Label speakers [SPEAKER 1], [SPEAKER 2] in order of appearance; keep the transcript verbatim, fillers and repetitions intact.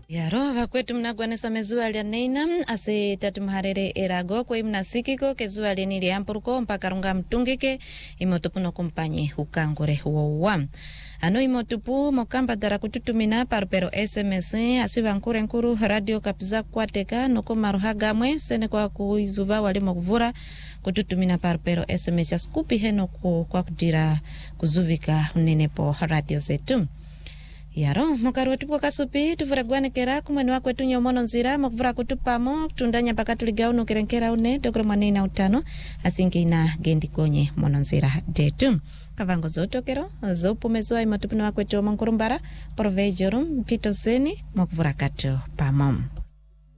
[SPEAKER 1] Yaro vakwetu mnagwanesa mezua lya neina ase tatu mharere erago kwa imna sikiko kezua lya nili ampuruko mpaka runga mtungike imotupu no kumpanye ukangure huwa ano imotupu mokamba dara kututumina parpero S M S asiva nkure nkuru radio kapiza kwateka noko maruhagamwe sene kwa kuizuva wali mokuvura kututumina parpero S M S askupi heno kwa kudira kuzuvika unenepo radio zetu. Yaro mokaru wetu kasupi tuvuragwane kera kumwani wako wetu nyomono nzira mokuvura kutupamo tundanya mpaka tuligao nukerenkera une dokoro manena utano asingi ina gendi konye mono nzira detu kavango zoto kero zopu mezua imotupino wako wetu omonkurumbara porvejorum pito zeni mokuvura katu pamo.